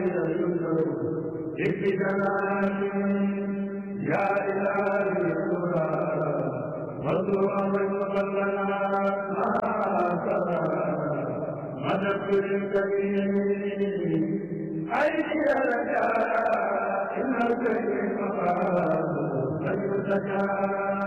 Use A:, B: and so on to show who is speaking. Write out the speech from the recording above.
A: يا إلهي مظلوم مظلنا مدد الكريم أيدي لك إن الكريم لا يزكى